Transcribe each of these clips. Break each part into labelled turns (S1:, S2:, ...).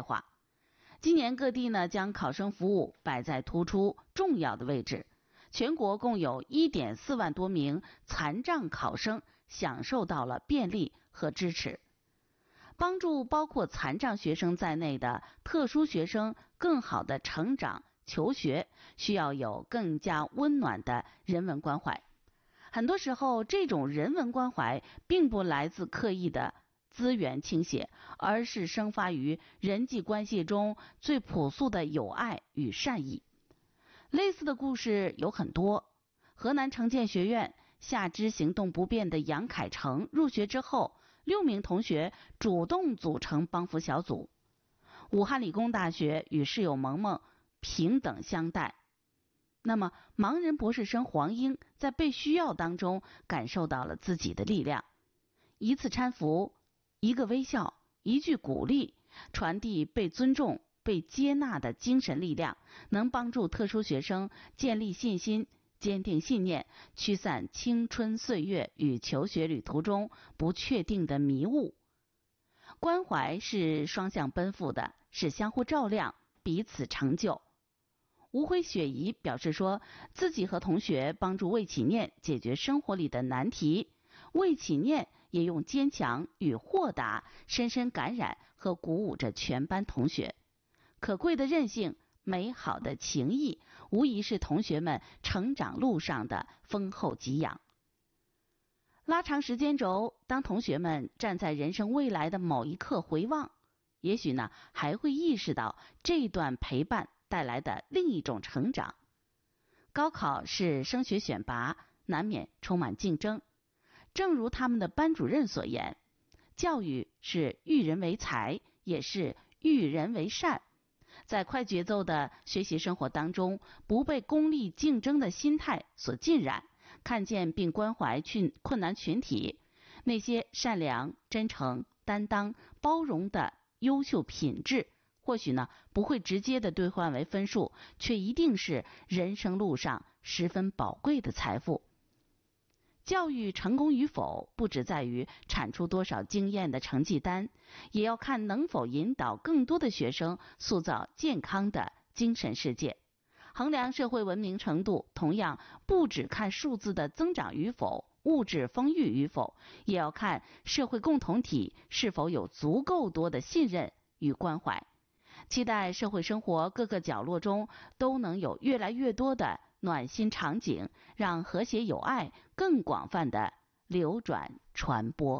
S1: 化。今年各地呢将考生服务摆在突出重要的位置，全国共有 1.4 万多名残障考生享受到了便利和支持。帮助包括残障学生在内的特殊学生更好的成长求学，需要有更加温暖的人文关怀。很多时候，这种人文关怀并不来自刻意的资源倾斜，而是生发于人际关系中最朴素的友爱与善意。类似的故事有很多。河南城建学院下肢行动不便的杨凯成入学之后，6名同学主动组成帮扶小组。武汉理工大学与室友萌萌平等相待。那么盲人博士生黄英在被需要当中感受到了自己的力量。一次搀扶，一个微笑，一句鼓励，传递被尊重被接纳的精神力量，能帮助特殊学生建立信心，坚定信念，驱散青春岁月与求学旅途中不确定的迷雾。关怀是双向奔赴的，是相互照亮，彼此成就。吴辉雪怡表示说，自己和同学帮助魏启念解决生活里的难题，魏启念也用坚强与豁达深深感染和鼓舞着全班同学。可贵的韧性，美好的情谊，无疑是同学们成长路上的丰厚给养。拉长时间轴，当同学们站在人生未来的某一刻回望，也许呢还会意识到这段陪伴带来的另一种成长。高考是升学选拔，难免充满竞争。正如他们的班主任所言，教育是育人为才，也是育人为善。在快节奏的学习生活当中，不被功利竞争的心态所浸染，看见并关怀困难群体，那些善良、真诚、担当、包容的优秀品质，或许呢不会直接的兑换为分数，却一定是人生路上十分宝贵的财富。教育成功与否，不只在于产出多少经验的成绩单，也要看能否引导更多的学生塑造健康的精神世界。衡量社会文明程度，同样不只看数字的增长与否，物质丰裕与否，也要看社会共同体是否有足够多的信任与关怀。期待社会生活各个角落中都能有越来越多的暖心场景，让和谐友爱更广泛的流转传播。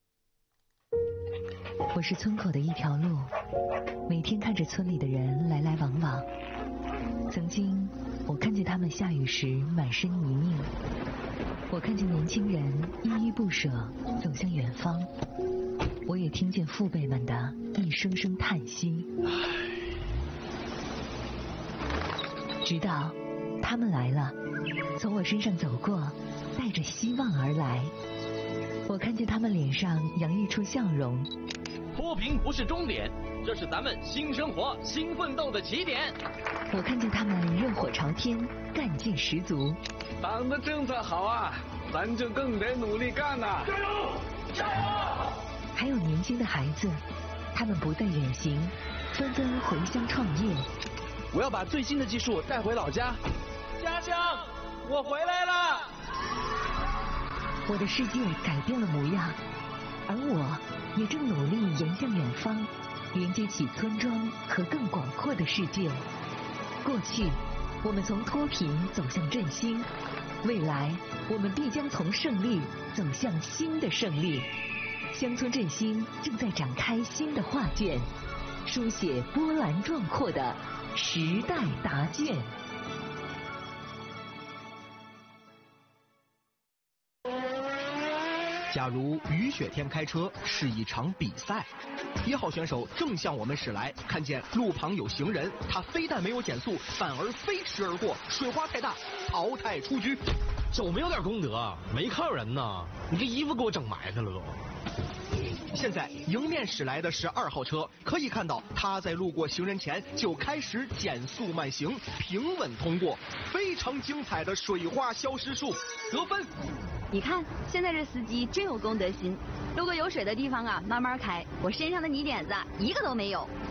S2: 我是村口的一条路，每天看着村里的人来来往往。曾经我看见他们下雨时满身泥泞，我看见年轻人依依不舍走向远方，我也听见父辈们的一声声叹息。直到他们来了，从我身上走过，带着希望而来。我看见他们脸上洋溢出笑容。
S3: 脱贫不是终点，这是咱们新生活、新奋斗的起点。
S2: 我看见他们热火朝天，干劲十足。
S4: 党的政策好啊，咱就更得努力干呐！加油！加油！
S2: 还有年轻的孩子，他们不再远行，纷纷回乡创业。
S3: 我要把最新的技术带回老家。家乡，我回来了！
S2: 我的世界改变了模样，而我也正努力迎向远方，连接起村庄和更广阔的世界。过去，我们从脱贫走向振兴，未来，我们必将从胜利走向新的胜利。乡村振兴正在展开新的画卷，书写波澜壮阔的时代答卷。
S5: 假如雨雪天开车是一场比赛，1号选手正向我们驶来，看见路旁有行人，他非但没有减速，反而飞驰而过，水花太大，淘汰出局。
S3: 有没有点功德？没看人呢，你这衣服给我整埋汰了都。
S5: 现在迎面驶来的是2号车，可以看到他在路过行人前就开始减速慢行，平稳通过，非常精彩的水花消失术，得分。
S6: 你看，现在这司机真有公德心，路过有水的地方啊，慢慢开，我身上的泥点子一个都没有。